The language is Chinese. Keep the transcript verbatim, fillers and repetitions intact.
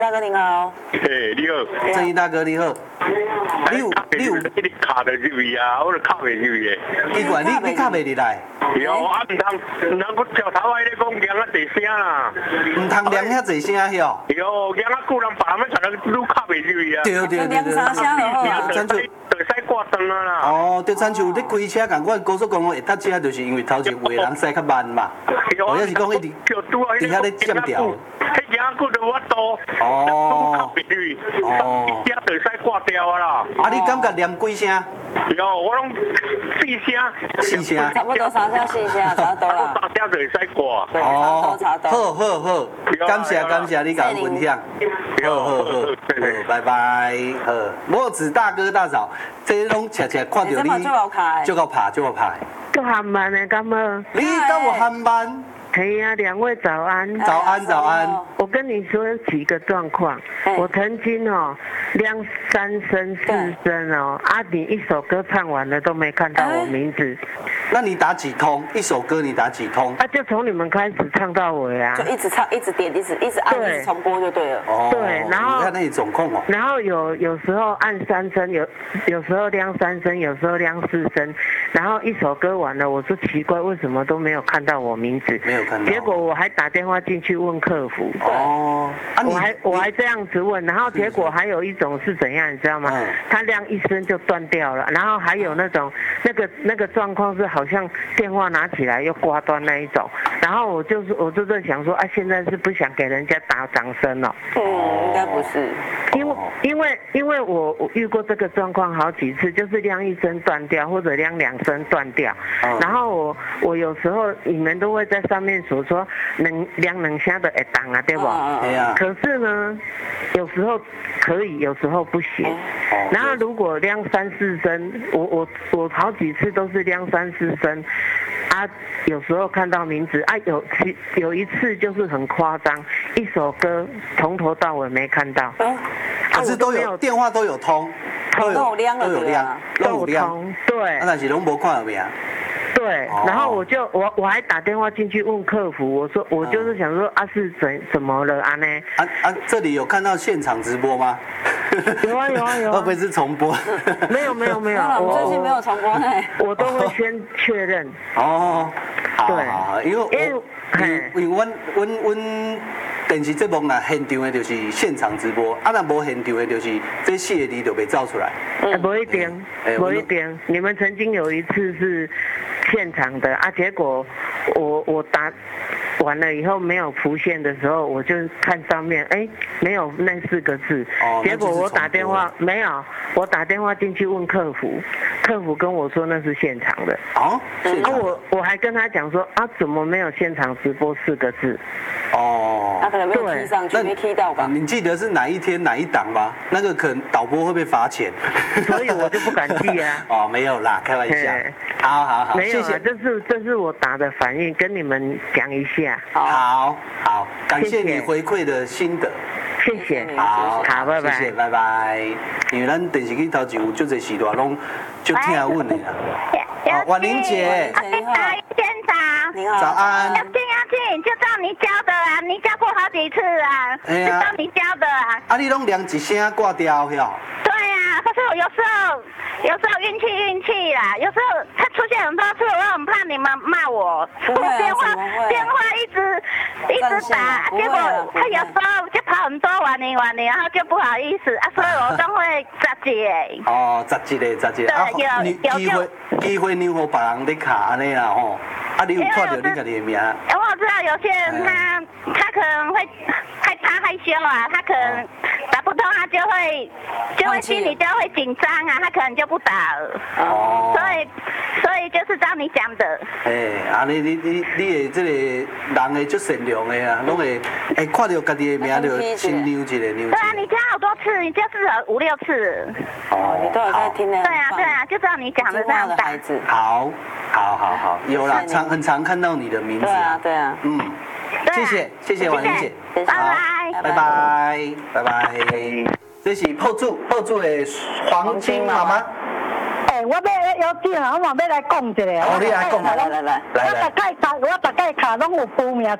大哥您好。 嘿，你好。 正义大哥你好。你有你有你卡得入去啊？我就卡袂入去。 奇怪，你你卡袂入来？ 有啊，唔通唔通，我桥头爱咧讲量啊大声啦。 唔通量遐济声哟。 有量啊，久人别人才能愈卡袂入去啊。 对对对对。 量三声就好啊。 就就使挂灯啊啦。 哦，就亲像你开车共阮高速公路会塞车，就是因为头前有人驶较慢嘛。哦，也是讲一直底下咧占调。 迄量久就我多。 哦。 卡袂入去。哦。一就使挂掉啊啦。 啊，你感觉念几声？ 有，我拢四声。 四声。 差不多三声四声，差不多啦。 三声就会使挂。 对，差不多差不多。 好好好，感谢感谢你甲我分享。好好好，好，拜拜。好，墨子大哥大嫂，这拢切切看到你，就够拍就够拍。 都还慢的，敢无？ 你跟我还慢？ 嘿呀，两位早安。 早安早安。 我跟你说几个状况，我曾经哦量三声四声哦，啊你一首歌唱完了都没看到我名字。 那你打几通？一首歌你打几通？ 啊，就从你们开始唱到尾啊。 就一直唱，一直点，一直一直按，一直重播就对了。 哦。 对，然后你看那里总控哦。 然后有有时候按三声，有有时候量三声，有时候量四声，然后一首歌完了，我说奇怪，为什么都没有看到我名字？ 没有看到。 结果我还打电话进去问客服。 哦。 啊，我还我还这样子问，然后结果还有一种是怎样，你知道吗？嗯。他亮一声就断掉了，然后还有那种那个那个状况是好像电话拿起来又挂断那一种，然后我就是我就在想说啊，现在是不想给人家打掌声了。 嗯，应该不是。 因为因为因为我我遇过这个状况好几次，就是亮一声断掉，或者亮两声断掉。嗯。然后我我有时候你们都会在上面数说能亮两声的会当啊，对不？ 对啊。 可是呢，有时候可以，有时候不行。哦。然后如果亮三四声，我我我好几次都是亮三四声，啊，有时候看到名字啊，有有一次就是很夸张，一首歌从头到尾没看到。嗯。 可是都有电话都有通， 都有亮都有亮， 都有亮。对。 啊，但是拢无看到名。 对，然后我就我我还打电话进去问客服，我说我就是想说啊是怎怎么了啊呢？ 啊啊，这里有看到现场直播吗？ 有啊有啊有啊。 会不会是重播？ 没有没有没有， 我最近没有重播呢。 我都会先确认。 哦， 对， 因为因为因为阮阮阮电视节目啦，现场的就是现场直播，啊那无现场的就是这四个字就被照出来。 嗯，不一定，不一定。你们曾经有一次是现场的啊，结果我我打完了以后没有浮现的时候，我就看上面，哎，没有那四个字。哦。结果我打电话没有，我打电话进去问客服，客服跟我说那是现场的。 哦。 啊，我我还跟他讲说啊，怎么没有现场直播四个字？ 哦。 他可能没有踢上去，没踢到吧？ 你记得是哪一天哪一档吗？那个可能导播会被罚钱。 所以我就不敢记啊。 哦，没有啦，开玩笑。好好好， 没有啊，这是这是我打的反应，跟你们讲一下。 好，好，感谢你回馈的心得。 谢谢。 好， 好，拜拜。 谢谢，拜拜。因为咱电视机头前有足侪时段拢就听阮的啦。哦，婉玲姐。 你好，先生。 你好。 早安。 要听要听，就照你教的啊，你教过好几次啊。哎呀。就照你教的啊。 啊，你拢两一声挂掉哟。 对呀，可是我有时候有时候运气运气啦，有时候他出现很多次，我很怕你们骂我。我电话电话一直一直打，结果他有时候就跑很多完你完你，然后就不好意思啊，所以我都会扎一个。 哦，扎一个扎一个。 对，有有机会机会让互别人咧卡安尼啦吼。啊，你有看到你家己的名？ 因为我知道有些人他他可能会害怕害羞啊，他可能打不通，他就会就会心里就会紧张啊，他可能就不打了。哦。所以所以就是照你讲的。 哎，啊你你你你的这个人的足善良的啊，拢会哎看到家己的名就先扭一下扭一下。 对啊，你听好多次，你就是五六次。 哦，你都有在听的。 对啊对啊，就照你讲的这样打。 好，好好好，有啦，常很常看到你的名字。 对啊对啊。 嗯，谢谢谢谢婉玲姐。 拜拜。 拜拜拜拜。这是后主后主的黄金妈妈。 哎，我要邀请啊，我嘛要来讲一个。 哦，你来讲，来来来来来。 我大概卡，我大概卡拢有报名